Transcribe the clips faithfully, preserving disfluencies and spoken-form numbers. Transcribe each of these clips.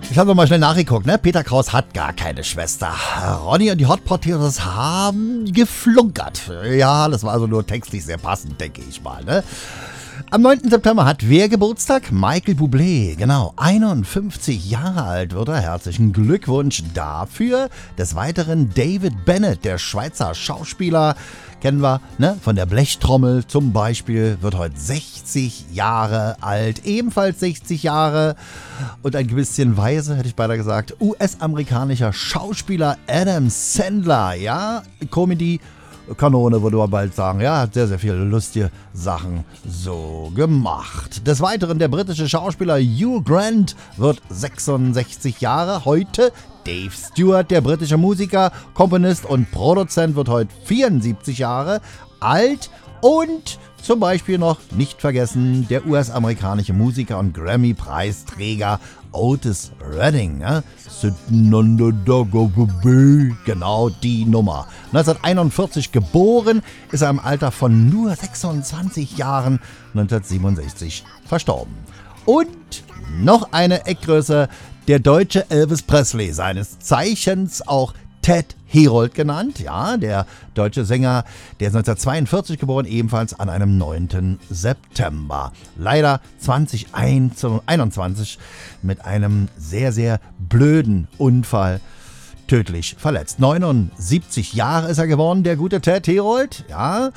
Ich habe noch mal schnell nachgeguckt, ne? Peter Kraus hat gar keine Schwester. Ronny und die Hot Potatoes haben geflunkert. Ja, das war also nur textlich sehr passend, denke ich mal, ne? Am neunten September hat wer Geburtstag? Michael Bublé, genau, einundfünfzig Jahre alt wird er. Herzlichen Glückwunsch dafür. Des Weiteren David Bennett, der Schweizer Schauspieler, kennen wir, ne? Von der Blechtrommel zum Beispiel, wird heute sechzig Jahre alt, ebenfalls sechzig Jahre und ein bisschen weise, hätte ich beinahe gesagt, U S-amerikanischer Schauspieler Adam Sandler, ja, Comedy, Kanone, würde man bald sagen. Ja, hat sehr, sehr viele lustige Sachen so gemacht. Des Weiteren der britische Schauspieler Hugh Grant wird sechsundsechzig Jahre heute. Dave Stewart, der britische Musiker, Komponist und Produzent, wird heute vierundsiebzig Jahre alt. Und zum Beispiel noch nicht vergessen, der U S-amerikanische Musiker und Grammy-Preisträger Otis Redding. Ja? Sitting on the dock of a bay. Genau die Nummer. neunzehnhunderteinundvierzig geboren, ist er im Alter von nur sechsundzwanzig Jahren neunzehnhundertsiebenundsechzig verstorben. Und noch eine Eckgröße, der deutsche Elvis Presley, seines Zeichens auch Ted Herold genannt, ja, der deutsche Sänger, der ist neunzehnhundertzweiundvierzig geboren, ebenfalls an einem neunten September. Leider zwanzig einundzwanzig mit einem sehr, sehr blöden Unfall tödlich verletzt. neunundsiebzig Jahre ist er geworden, der gute Ted Herold, ja.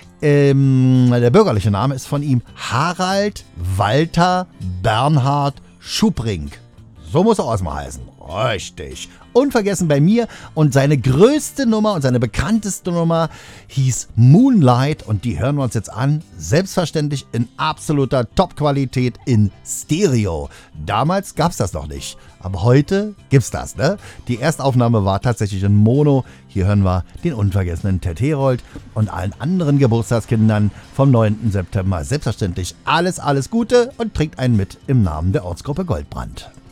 Ähm, der bürgerliche Name ist von ihm Harald Walter Bernhard Schubrink. So muss er erstmal heißen. Richtig. Unvergessen bei mir. Und seine größte Nummer und seine bekannteste Nummer hieß Moonlight. Und die hören wir uns jetzt an. Selbstverständlich in absoluter Top-Qualität in Stereo. Damals gab es das noch nicht. Aber heute gibt's das, ne? Die Erstaufnahme war tatsächlich in Mono. Hier hören wir den unvergessenen Ted Herold und allen anderen Geburtstagskindern vom neunten September. Selbstverständlich alles, alles Gute und trinkt einen mit im Namen der Ortsgruppe Goldbrand.